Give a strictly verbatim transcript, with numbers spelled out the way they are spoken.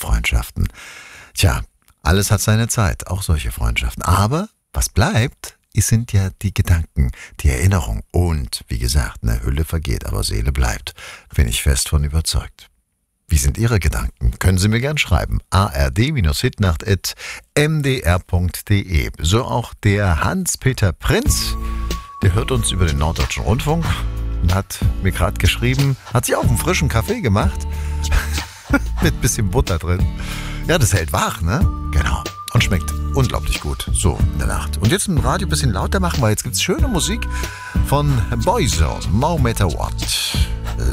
Freundschaften. Tja, alles hat seine Zeit, auch solche Freundschaften. Aber was bleibt, es sind ja die Gedanken, die Erinnerung. Und wie gesagt, eine Hülle vergeht, aber Seele bleibt. Bin ich fest von überzeugt. Wie sind Ihre Gedanken? Können Sie mir gern schreiben. a r d hitnacht at m d r punkt d e. So auch der Hans-Peter Prinz, der hört uns über den Norddeutschen Rundfunk und hat mir gerade geschrieben, hat sich auch einen frischen Kaffee gemacht, mit bisschen Butter drin. Ja, das hält wach, ne? Genau. Und schmeckt unglaublich gut, so in der Nacht. Und jetzt im Radio ein bisschen lauter machen, weil jetzt gibt's schöne Musik von Boyzone, No Matter What.